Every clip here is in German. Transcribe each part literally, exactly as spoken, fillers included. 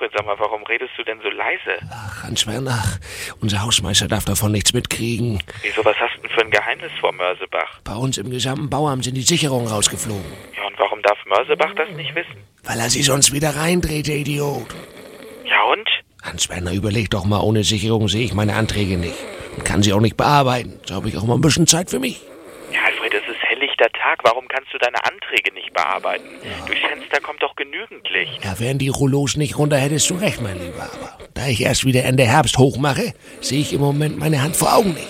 Alfred, sag mal, warum redest du denn so leise? Ach, Hans-Werner, unser Hausmeister darf davon nichts mitkriegen. Wieso, was hast du denn für ein Geheimnis vor Mörsebach? Bei uns im gesamten Bauamt sind die Sicherungen rausgeflogen. Ja, und warum darf Mörsebach das nicht wissen? Weil er sie sonst wieder reindreht, der Idiot. Ja und? Hans-Werner, überleg doch mal, ohne Sicherung sehe ich meine Anträge nicht. Und kann sie auch nicht bearbeiten. So habe ich auch mal ein bisschen Zeit für mich. Ja, Alfred, es ist helllichter Tag. Warum kannst du deine Anträge nicht bearbeiten? Ja. Durchs Fenster kommt doch genügend Licht. Ja, wären die Rollos nicht runter, hättest du recht, mein Lieber. Aber da ich erst wieder Ende Herbst hochmache, sehe ich im Moment meine Hand vor Augen nicht.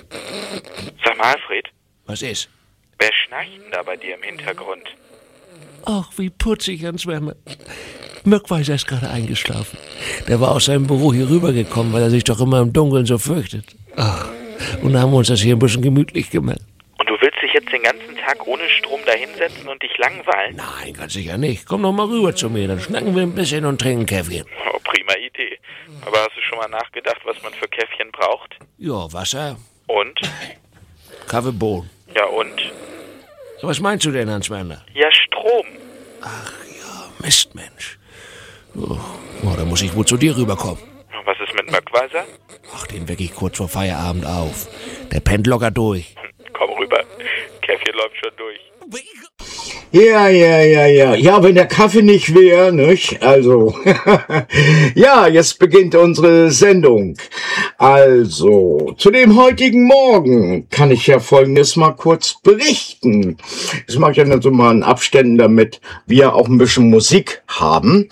Sag mal, Alfred. Was ist? Wer schnarcht denn da bei dir im Hintergrund? Ach, wie putzig, Hans-Werner. Möckweiser ist gerade eingeschlafen. Der war aus seinem Büro hier rübergekommen, weil er sich doch immer im Dunkeln so fürchtet. Ach, und dann haben wir uns das hier ein bisschen gemütlich gemacht. Und du willst dich jetzt den ganzen Tag ohne Strom da hinsetzen und dich langweilen? Nein, ganz sicher nicht. Komm doch mal rüber zu mir, dann schnacken wir ein bisschen und trinken Käffchen. Oh, prima Idee. Aber hast du schon mal nachgedacht, was man für Käffchen braucht? Ja, Wasser. Und? Kaffeebohnen. Ja, und? Was meinst du denn, Hans-Werner? Ja, Strom. Ach ja, Mist, Mensch. Oh, oh, da muss ich wohl zu dir rüberkommen. Was ist mit Möckweiser? Ach, den weck ich kurz vor Feierabend auf. Der pennt locker durch. Komm rüber. Käffchen läuft schon durch. Ja, ja, ja, ja. Ja, wenn der Kaffee nicht wäre, nicht? Also, ja, jetzt beginnt unsere Sendung. Also, zu dem heutigen Morgen kann ich ja Folgendes mal kurz berichten. Das mache ich ja dann so mal in Abständen, damit wir auch ein bisschen Musik haben.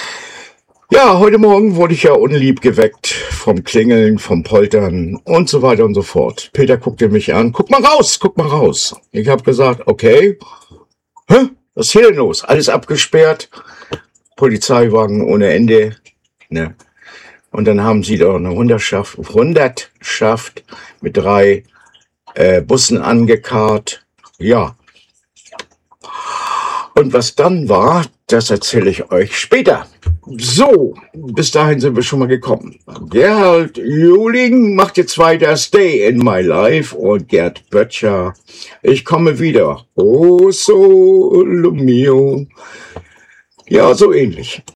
Ja, heute Morgen wurde ich ja unlieb geweckt vom Klingeln, vom Poltern und so weiter und so fort. Peter guckte mich an. Guck mal raus, guck mal raus. Ich habe gesagt, okay. Hä? Was ist hier denn los? Alles abgesperrt. Polizeiwagen ohne Ende. Ne? Und dann haben sie da eine Hundertschaft, Hundertschaft mit drei äh, Bussen angekarrt. Ja. Und was dann war, das erzähle ich euch später. So, bis dahin sind wir schon mal gekommen. Gerhard Juhling macht jetzt weiter Stay in My Life und Gerd Böttcher, ich komme wieder. Oh, solo mio. Ja, so ähnlich.